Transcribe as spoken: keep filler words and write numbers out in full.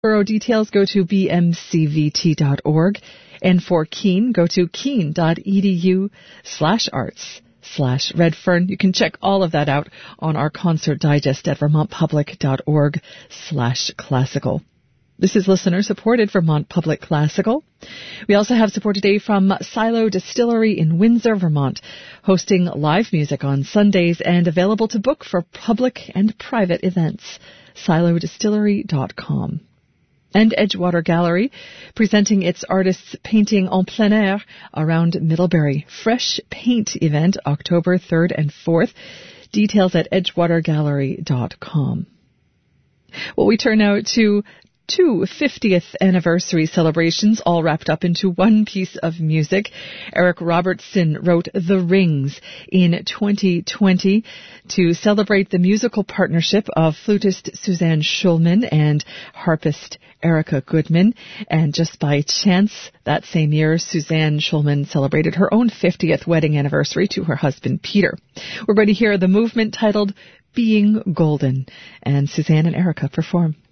Borough details, go to b m c v t dot org. And for Keene, go to keene.edu slash arts slash Redfern. You can check all of that out on our concert digest at vermontpublic.org slash classical. This is listener-supported Vermont Public Classical. We also have support today from Silo Distillery in Windsor, Vermont, hosting live music on Sundays and available to book for public and private events. silo distillery dot com. And Edgewater Gallery, presenting its artists painting en plein air around Middlebury. Fresh Paint event, October third and fourth. Details at edgewater gallery dot com. Well, we turn now to two fiftieth anniversary celebrations, all wrapped up into one piece of music. Eric Robertson wrote The Rings in twenty twenty to celebrate the musical partnership of flutist Suzanne Schulman and harpist Erica Goodman. And just by chance, that same year, Suzanne Schulman celebrated her own fiftieth wedding anniversary to her husband, Peter. We're going to hear the movement titled Being Golden, and Suzanne and Erica perform.